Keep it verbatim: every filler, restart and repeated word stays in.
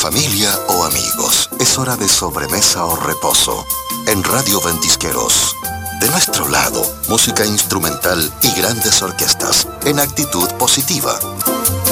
familia o amigos, es hora de sobremesa o reposo. En Radio Ventisqueros, de nuestro lado, música instrumental y grandes orquestas en actitud positiva.